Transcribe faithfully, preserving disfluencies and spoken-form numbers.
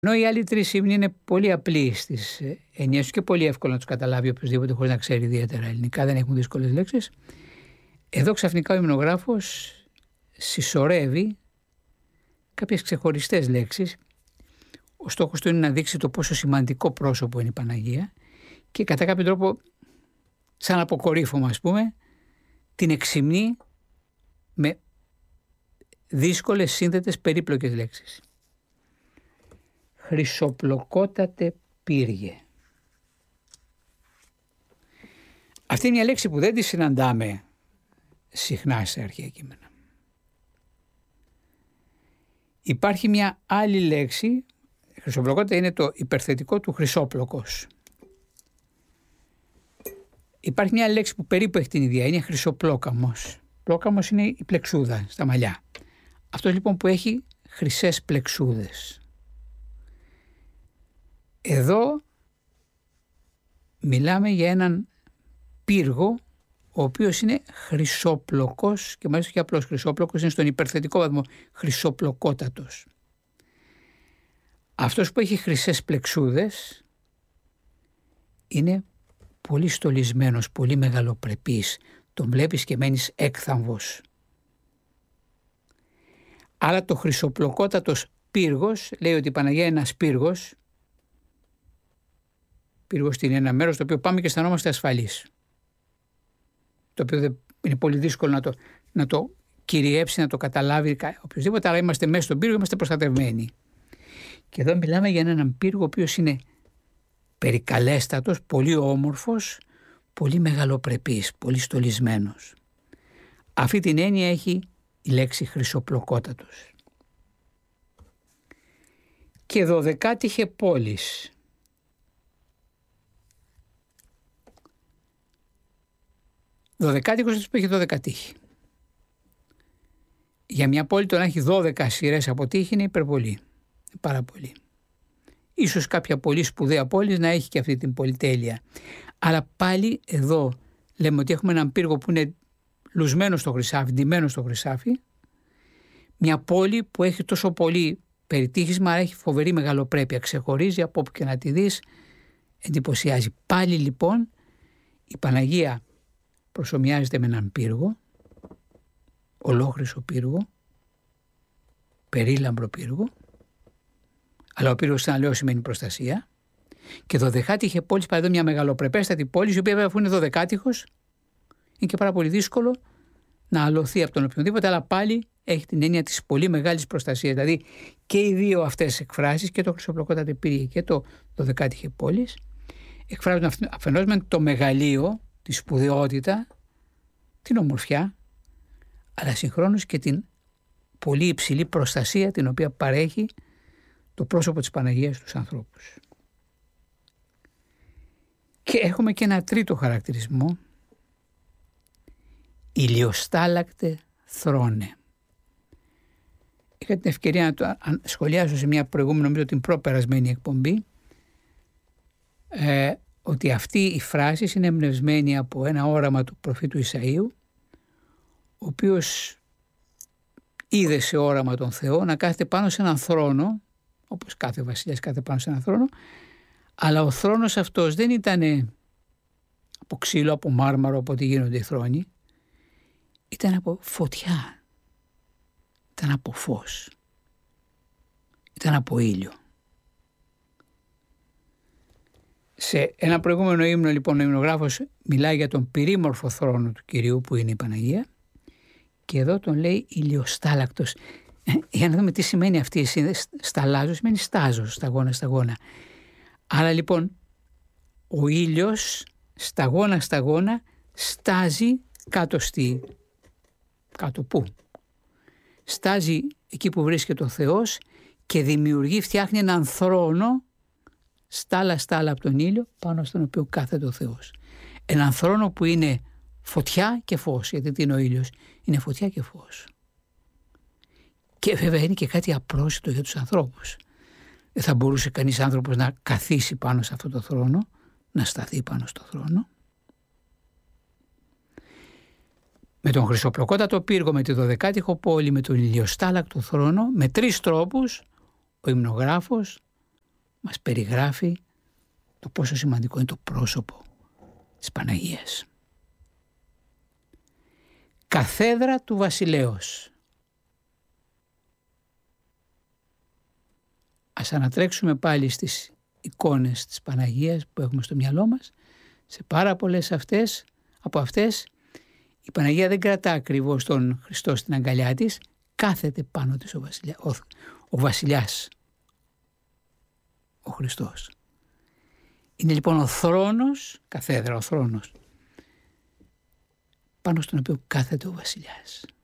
Ενώ οι άλλοι τρεις ύμνοι είναι πολύ απλοί στις έννοιες τους και πολύ εύκολο να τους καταλάβει οποιοδήποτε χωρίς να ξέρει ιδιαίτερα ελληνικά, δεν έχουν δύσκολες λέξεις. Εδώ ξαφνικά ο υμνογράφος συσσωρεύει κάποιες ξεχωριστές λέξεις. Ο στόχος του είναι να δείξει το πόσο σημαντικό πρόσωπο είναι η Παναγία και κατά κάποιο τρόπο, σαν αποκορύφωμα ας πούμε, την εξυμνεί με δύσκολες, σύνθετες, περίπλοκες λέξεις. Χρυσοπλοκότατε πύργε. Αυτή είναι μια λέξη που δεν τη συναντάμε συχνά σε αρχαία κείμενα. Υπάρχει μια άλλη λέξη, χρυσοπλοκότητα είναι το υπερθετικό του χρυσόπλοκος. Υπάρχει μια λέξη που περίπου έχει την ίδια, είναι χρυσοπλόκαμος. Πλόκαμος είναι η πλεξούδα στα μαλλιά. Αυτός λοιπόν που έχει χρυσές πλεξούδες. Εδώ μιλάμε για έναν πύργο ο οποίος είναι χρυσοπλοκός και μάλιστα και απλώς χρυσόπλοκος, είναι στον υπερθετικό βαθμό χρυσοπλοκότατος. Αυτός που έχει χρυσές πλεξούδες είναι πολύ στολισμένος, πολύ μεγαλοπρεπής. Τον βλέπεις και μένεις έκθαμβος. Άρα το χρυσοπλοκότατος πύργος λέει ότι η Παναγία είναι ένας πύργος. Πύργος είναι ένα μέρος στο οποίο πάμε και αισθανόμαστε ασφαλείς. Το οποίο δεν είναι πολύ δύσκολο να το, να το κυριεύσει, να το καταλάβει οποιοδήποτε, αλλά είμαστε μέσα στον πύργο, είμαστε προστατευμένοι. Και εδώ μιλάμε για έναν πύργο ο οποίος είναι περικαλέστατος, πολύ όμορφος, πολύ μεγαλοπρεπής, πολύ στολισμένος. Αυτή την έννοια έχει η λέξη χρυσοπλοκότατος. Και δωδεκάτυχε πόλεις. Δωδεκάτυχος που έχει δώδεκα τείχη. Για μια πόλη το να έχει δώδεκα σειρές από τείχη είναι υπερβολή. Πάρα πολύ. Ίσως κάποια πολύ σπουδαία πόλη να έχει και αυτή την πολυτέλεια. Αλλά πάλι εδώ λέμε ότι έχουμε έναν πύργο που είναι λουσμένο στο χρυσάφι, ντυμένο στο χρυσάφι. Μια πόλη που έχει τόσο πολύ περιτύχισμα, έχει φοβερή μεγαλοπρέπεια. Ξεχωρίζει από όπου και να τη δεις, εντυπωσιάζει. Πάλι λοιπόν η Παναγία προσομοιάζεται με έναν πύργο, ολόχρυσο πύργο, περίλαμπρο πύργο, αλλά ο πύργος, να λέω, σημαίνει προστασία. Και δωδεκάτυχε πόλη, πάει εδώ μια μεγαλοπρεπέστατη πόλη, η οποία βέβαια αφού είναι δωδεκάτυχος, είναι και πάρα πολύ δύσκολο να αλωθεί από τον οποιονδήποτε, αλλά πάλι έχει την έννοια της πολύ μεγάλης προστασίας. Δηλαδή και οι δύο αυτές εκφράσεις, και το χρυσοπλοκότατε πύργε και το δωδεκάτυχε πόλη, εκφράζουν αφενός με το μεγαλείο, τη σπουδαιότητα, την ομορφιά, αλλά συγχρόνως και την πολύ υψηλή προστασία την οποία παρέχει το πρόσωπο της Παναγίας στους ανθρώπους. Και έχουμε και ένα τρίτο χαρακτηρισμό, ηλιοστάλακτε θρόνε. Είχα την ευκαιρία να το σχολιάσω σε μια προηγούμενη, νομίζω την προπερασμένη εκπομπή, ε, ότι αυτή η φράση είναι εμπνευσμένη από ένα όραμα του προφήτου Ισαΐου, ο οποίος είδε σε όραμα τον Θεό να κάθεται πάνω σε έναν θρόνο, όπως κάθε βασιλιάς κάθεται πάνω σε έναν θρόνο, αλλά ο θρόνος αυτός δεν ήταν από ξύλο, από μάρμαρο, από ό,τι γίνονται οι θρόνοι, ήταν από φωτιά, ήταν από φως, ήταν από ήλιο. Σε ένα προηγούμενο ύμνο λοιπόν ο υμνογράφος μιλάει για τον πυρήμορφο θρόνο του Κυρίου που είναι η Παναγία και εδώ τον λέει ηλιοστάλακτος. Για να δούμε τι σημαίνει αυτή η σύνδεση. Σταλάζω σημαίνει στάζω, σταγόνα, σταγόνα. Άρα λοιπόν ο ήλιος σταγόνα, σταγόνα στάζει κάτω στη... Κάτω πού? Στάζει εκεί που βρίσκεται ο Θεός και δημιουργεί, φτιάχνει έναν θρόνο στάλα στάλα από τον ήλιο πάνω στον οποίο κάθεται ο Θεός. Έναν θρόνο που είναι φωτιά και φως, γιατί τι είναι ο ήλιος? Είναι φωτιά και φως. Και βέβαια είναι και κάτι απρόσιτο για τους ανθρώπους. Δεν θα μπορούσε κανείς άνθρωπος να καθίσει πάνω σε αυτό το θρόνο, να σταθεί πάνω στο θρόνο. Με τον χρυσοπλοκότατο πύργο, με τη δωδεκάτυχο πόλη, με τον ηλιοστάλακτο θρόνο, με τρεις τρόπους ο υμνογράφος μας περιγράφει το πόσο σημαντικό είναι το πρόσωπο της Παναγίας. Καθέδρα του Βασιλέως. Ας ανατρέξουμε πάλι στις εικόνες της Παναγίας που έχουμε στο μυαλό μας. Σε πάρα πολλές αυτές, από αυτές η Παναγία δεν κρατά ακριβώς τον Χριστό στην αγκαλιά της, κάθεται πάνω της ο, βασιλιά, ο, ο βασιλιάς, ο Χριστός. Είναι λοιπόν ο θρόνος, καθέδρα ο θρόνος, πάνω στον οποίο κάθεται ο βασιλιάς.